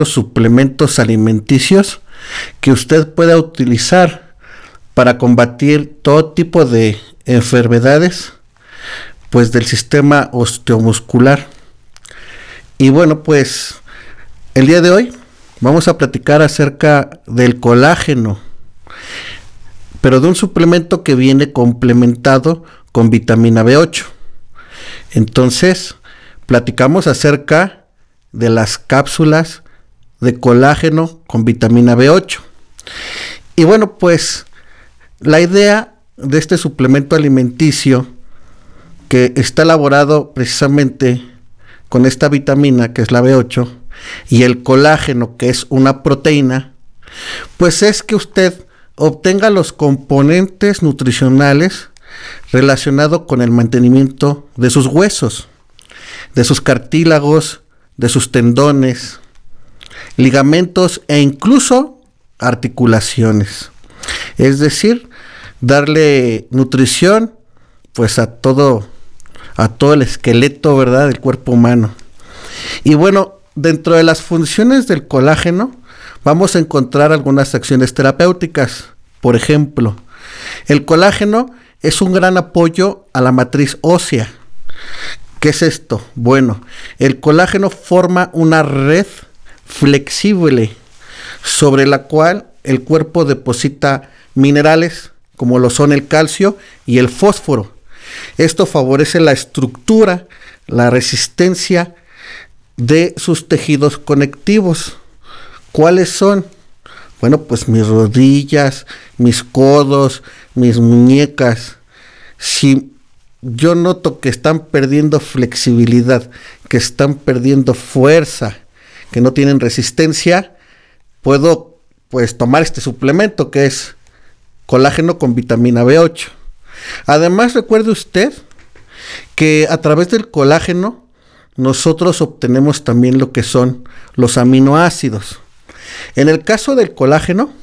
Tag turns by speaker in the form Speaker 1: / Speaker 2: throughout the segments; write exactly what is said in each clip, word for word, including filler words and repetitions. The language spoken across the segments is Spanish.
Speaker 1: suplementos alimenticios que usted pueda utilizar para combatir todo tipo de enfermedades, pues del sistema osteomuscular. Y bueno, pues el día de hoy vamos a platicar acerca del colágeno, pero de un suplemento que viene complementado con vitamina B ocho. Entonces, platicamos acerca de las cápsulas de colágeno con vitamina B ocho. Y bueno, pues la idea de este suplemento alimenticio, que está elaborado precisamente con esta vitamina que es la B ocho y el colágeno, que es una proteína, pues es que usted obtenga los componentes nutricionales relacionados con el mantenimiento de sus huesos, de sus cartílagos, de sus tendones, ligamentos e incluso articulaciones. Es decir, darle nutrición pues a todo a todo el esqueleto, ¿verdad?, del cuerpo humano. Y bueno, dentro de las funciones del colágeno vamos a encontrar algunas acciones terapéuticas. Por ejemplo, el colágeno es un gran apoyo a la matriz ósea. ¿Qué es esto? Bueno, el colágeno forma una red flexible sobre la cual el cuerpo deposita minerales como lo son el calcio y el fósforo. Esto favorece la estructura, la resistencia de sus tejidos conectivos. ¿Cuáles son? Bueno, pues mis rodillas, mis codos, mis muñecas. Si yo noto que están perdiendo flexibilidad, que están perdiendo fuerza, que no tienen resistencia, puedo pues tomar este suplemento que es colágeno con vitamina B ocho. Además, recuerde usted que a través del colágeno nosotros obtenemos también lo que son los aminoácidos. En el caso del colágeno,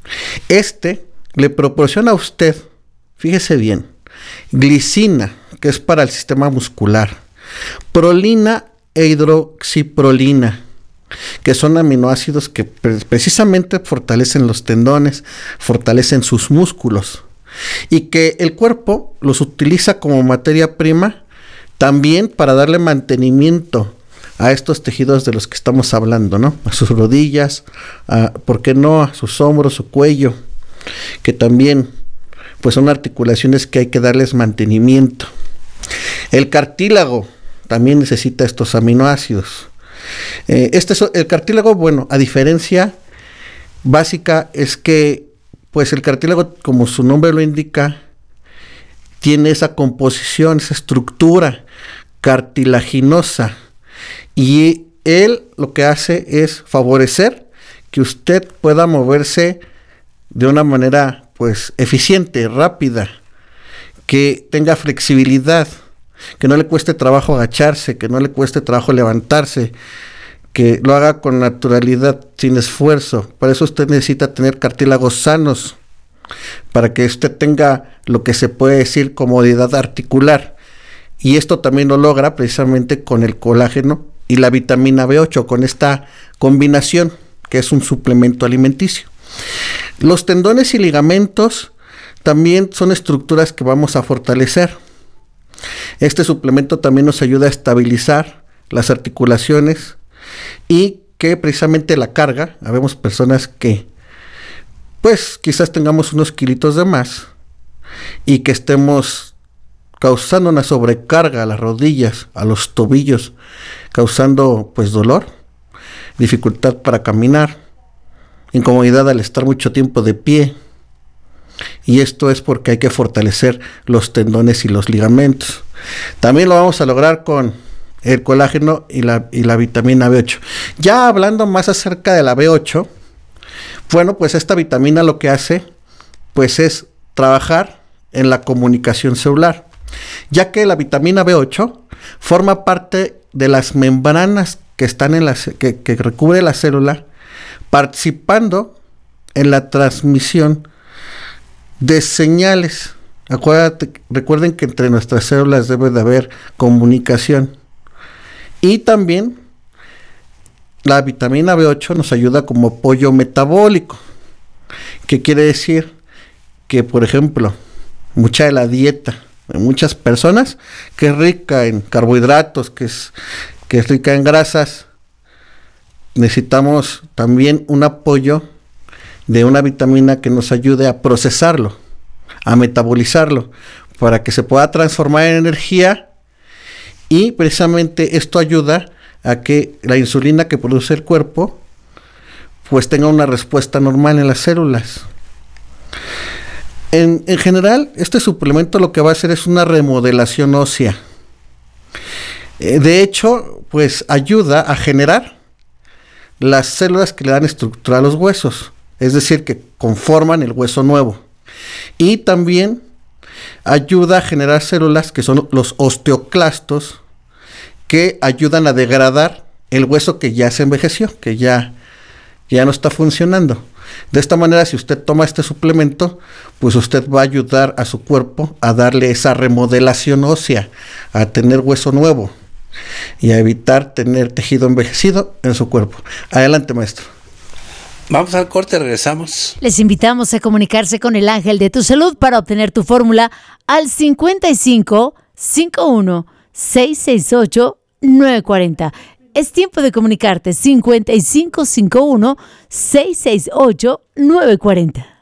Speaker 1: este le proporciona a usted, fíjese bien, glicina, que es para el sistema muscular, prolina e hidroxiprolina, que son aminoácidos que pre- precisamente fortalecen los tendones, fortalecen sus músculos, y que el cuerpo los utiliza como materia prima también para darle mantenimiento a estos tejidos de los que estamos hablando, ¿no? A sus rodillas, a, ¿por qué no?, a sus hombros, su cuello, que también pues son articulaciones que hay que darles mantenimiento. El cartílago también necesita estos aminoácidos. Eh, este es el cartílago, bueno, a diferencia básica es que pues el cartílago, como su nombre lo indica, tiene esa composición, esa estructura cartilaginosa, y él lo que hace es favorecer que usted pueda moverse de una manera pues eficiente, rápida, que tenga flexibilidad, que no le cueste trabajo agacharse, que no le cueste trabajo levantarse, que lo haga con naturalidad, sin esfuerzo. Para eso usted necesita tener cartílagos sanos, para que usted tenga lo que se puede decir comodidad articular. Y esto también lo logra precisamente con el colágeno y la vitamina B ocho, con esta combinación que es un suplemento alimenticio. Los tendones y ligamentos también son estructuras que vamos a fortalecer. Este suplemento también nos ayuda a estabilizar las articulaciones, y que precisamente la carga, habemos personas que pues quizás tengamos unos kilitos de más y que estemos causando una sobrecarga a las rodillas, a los tobillos, causando pues dolor, dificultad para caminar, incomodidad al estar mucho tiempo de pie. Y esto es porque hay que fortalecer los tendones y los ligamentos. También lo vamos a lograr con el colágeno y la, y la vitamina B ocho. Ya hablando más acerca de la B ocho, bueno, pues esta vitamina lo que hace pues es trabajar en la comunicación celular, ya que la vitamina B ocho forma parte de las membranas que están en la, que, que recubre la célula, participando en la transmisión de señales. Acuérdate, recuerden que entre nuestras células debe de haber comunicación. Y también la vitamina B ocho nos ayuda como apoyo metabólico. ¿Qué quiere decir? Que, por ejemplo, mucha de la dieta de muchas personas, que es rica en carbohidratos, que es, que es rica en grasas, necesitamos también un apoyo de una vitamina que nos ayude a procesarlo, a metabolizarlo, para que se pueda transformar en energía, y precisamente esto ayuda a que la insulina que produce el cuerpo pues tenga una respuesta normal en las células. En, en general, este suplemento lo que va a hacer es una remodelación ósea. Eh, de hecho, pues ayuda a generar las células que le dan estructura a los huesos, es decir, que conforman el hueso nuevo. Y también ayuda a generar células que son los osteoclastos, que ayudan a degradar el hueso que ya se envejeció, que ya, ya no está funcionando. De esta manera, si usted toma este suplemento, pues usted va a ayudar a su cuerpo a darle esa remodelación ósea, a tener hueso nuevo y a evitar tener tejido envejecido en su cuerpo. Adelante, maestro.
Speaker 2: Vamos al corte, regresamos.
Speaker 3: Les invitamos a comunicarse con el Ángel de tu Salud para obtener tu fórmula al cincuenta y cinco, cincuenta y uno, seiscientos sesenta y ocho, novecientos cuarenta. Es tiempo de comunicarte. cincuenta y cinco, cincuenta y uno, seiscientos sesenta y ocho, novecientos cuarenta.